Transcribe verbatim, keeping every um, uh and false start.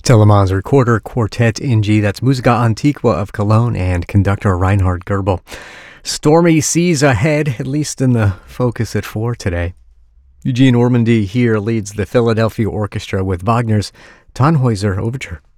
Telemann's Recorder Quartet in G. That's Musica Antiqua of Cologne and conductor Reinhard Goebel. Stormy seas ahead, at least in the focus at four today. Eugene Ormandy here leads the Philadelphia Orchestra with Wagner's Tannhäuser Overture.